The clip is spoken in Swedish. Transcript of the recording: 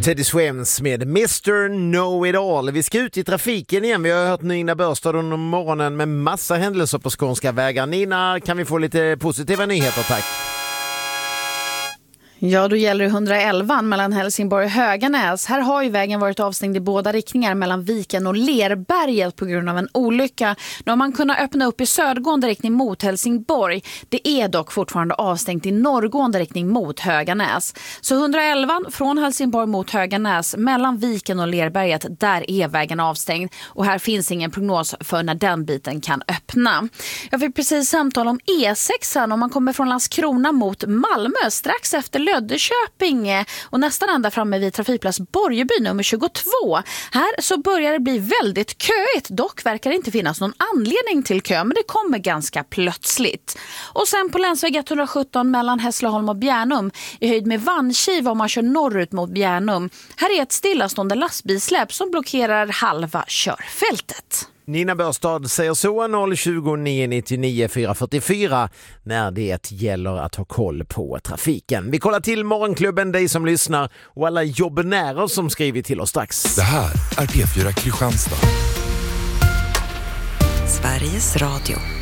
Teddy Swims med Mr. Know It All. Vi ska ut i trafiken igen. Vi har hört Nina Börstad under morgonen med massa händelser på skånska vägar. Nina, kan vi få lite positiva nyheter, tack? Ja, då gäller det 111 mellan Helsingborg och Höganäs. Här har ju vägen varit avstängd i båda riktningar mellan Viken och Lerberget på grund av en olycka. Nu har man kunnat öppna upp i södergående riktning mot Helsingborg. Det är dock fortfarande avstängt i norrgående riktning mot Höganäs. Så 111 från Helsingborg mot Höganäs mellan Viken och Lerberget, där är vägen avstängd. Och här finns ingen prognos för när den biten kan öppna. Jag fick precis samtal om E6 om man kommer från Landskrona mot Malmö strax efter Löddeköping och nästan ända framme vid trafikplats Borgeby nummer 22. Här så börjar det bli väldigt köigt. Dock verkar det inte finnas någon anledning till kö, men det kommer ganska plötsligt. Och sen på länsväg 117 mellan Hässleholm och Bjärnum i höjd med Vanskiva om man kör norrut mot Bjärnum. Här är ett stillastående lastbilsläp som blockerar halva körfältet. Nina Börstad säger så 020 999 444 när det gäller att ha koll på trafiken. Vi kollar till Morgonklubben, dig som lyssnar och alla jobbnärer som skrivit till oss strax. Det här är P4 Kristianstad. Sveriges Radio.